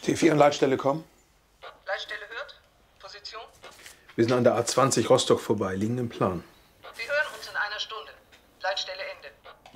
T4 und Leitstelle kommen. Leitstelle hört. Position? Wir sind an der A20 Rostock vorbei, liegen im Plan. Wir hören uns in einer Stunde. Leitstelle Ende.